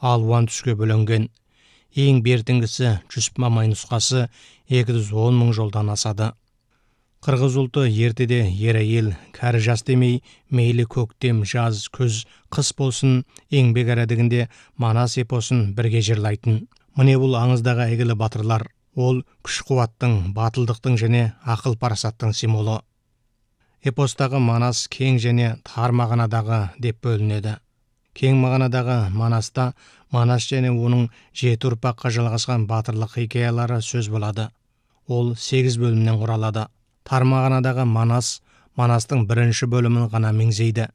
алуан түске бөлінген. Ең бертінгісі Жүсіп Мамай нұсқасы 210 мың жолдан асады. Қырғыз ұлты ертеде ер әйел, кәрі жас демей, мейлі көктем, жаз, күз, қыс болсын, еңбек әрәдігінде Манас эпосын бірге жырлайтын. Міне бұл аңыздағы әйгілі батырлар. Ол күш-қуаттың, батылдықтың және ақыл-парасаттың символы. Эпостағы Манас кең және тар мағынадағы деп бөлінеді. Кең мағынадағы Манаста Манас және оның 7 ұрпаққа жалғасқан батырлық хикаялары сөз болады. Ол 8 бөлімнен құралады. Тар мағынадағы Манастың бірінші бөлімін ғана меңзейді.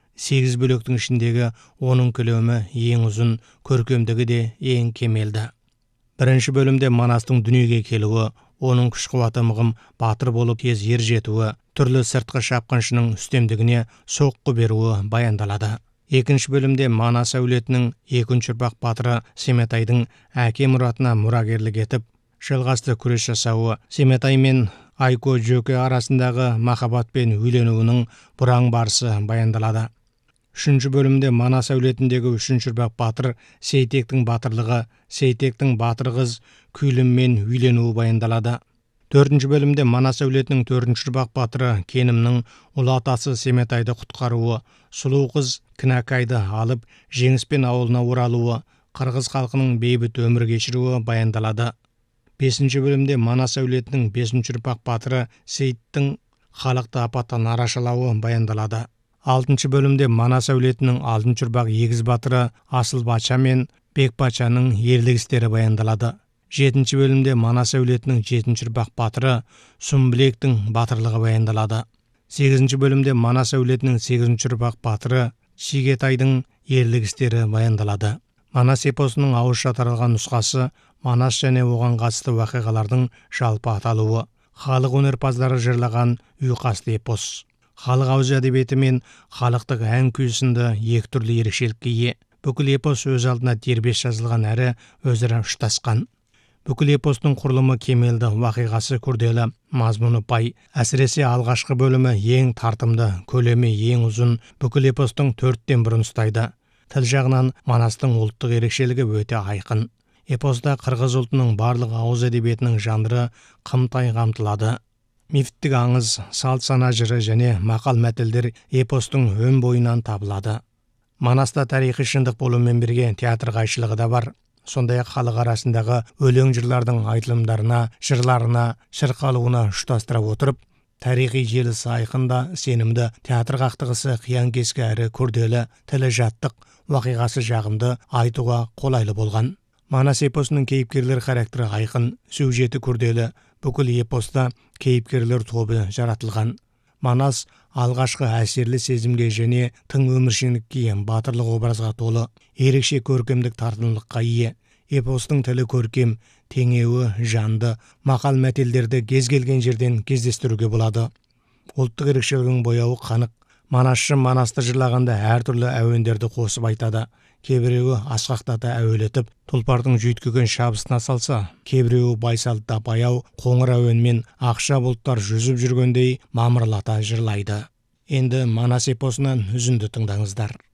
8 бөлектің ішіндегі оның көлемі ең ұзын, көркемдігі де ең кемелді. Бірінші бөлімде Манастың дүниеге келуі, оның күш-қуаты мығым батыр болып тез ер жетуі, түрлі сыртқы шапқыншының үстемдігіне соққы беруі баяндалады. Екінші бөлімде Манас әулетінің екінші ұрпақ батыры Семетайдың әке мұратына мұрагерлік етіп, жалғасты күрес жасауы, Семетай мен Айко Жөке арасындағы махаббатпен үйленуінің бұраң барысы баяндалады. Үшінші бөлімде Манас әулетіндегі үшінші ұрпақ батыр Сейтектің батырлығы, Сейтектің батыр қыз Күйліммен үйленуі баяндалады. Төртінші бөлімде Манас әулетінің төртінші ұрпақ батыры Кенімнің ұлы атасы Семетайды құтқаруы, сұлу қыз Кінәкайды алып жеңіспен ауылына оралуы, қырғыз халқының бейбіт өмір кешіруі баяндалады. Бесінші бөлімде Манас әулетінің бесінші ұрпақ батыры Сейттің халықты апаттан арашалауы баяндалады. Алтыншы бөлімде Манас әулетінің алтыншы ұрпақ егіз батыры Асыл Патша мен Бек Патшаның ерлік істері баяндалады. Жетінші бөлімде Манас әулетінің жетінші ұрпақ батыры Сүмбілектің батырлығы баяндалады. Сегізінші бөлімде Манас әулетінің сегізінші ұрпақ батыры Шигетайдың ерлік істері баяндалады. Манас эпосының ауызша таралған нұсқасы Манас және оған қатысты уақиғалардың жалпы аталуы. Халық өнерпаздары жырлаған ұйқасты эпос. Халық ауыз әдебиеті мен халықтық ән күй сынды екі түрлі ерекшелікке ие. Бүкіл эпос өз алдына дербес жазылған әрі өзара ұштасқан. Бүкіл эпостың құрылымы кемелді, уақиғасы күрделі, мазмұны пай. Әсіресе алғашқы бөлімі ең тартымды, көлемі ең ұзын, бүкіл эпостың 4-тен 1 ұстайды. Тіл жағынан Манастың ұлттық ерекшелігі өте айқын. Эпоста қырғыз ұлтының барлық ауыз әдебиетінің жанры қымтай қамтылады. Мифтік аңыз, салт-сана жыры және мақал-мәтелдер эпостың өн бойынан табылады. Манаста тарихи шындық болумен бірге театр қайшылығы да бар. Сондай-ақ халық арасындағы өлең жырлардың айтылымдарына, жырларына, шырқалуына ұштастыра отырып, тарихи желісі айқында, сенімді, театр қақтығысы қиян-кескі әрі күрделі, тілі жаттық, уақиғасы жағымды, айтуға қолайлы болған. Манас эпосының кейіпкерлер характері айқын, сюжеті күрделі, бүкіл эпоста кейіпкерлер тобы жаратылған. Манас алғашқы әсерлі сезімге және тың өміршеңдікке, батырлық образға толы, ерекше көркемдік тартымдылыққа ие. Эпостың тілі көркем, теңеуі жанды, мақал-мәтелдерді кез келген жерден кездестіруге болады. Ұлттық ерекшелігінің бояуы қанық. Манасшы Манасты жырлағанда әртүрлі әуендерді қосып айтады. Кейбіреуі асқақтата әуелетіп, тұлпардың жүйткіген шабысына салса, кейбіреуі байсалда баяу, қоңыр әуенмен ақша бұлттар жүзіп жүргендей мамырлата жырлайды. Енді Манас эпосынан үзінді тыңдаңыздар.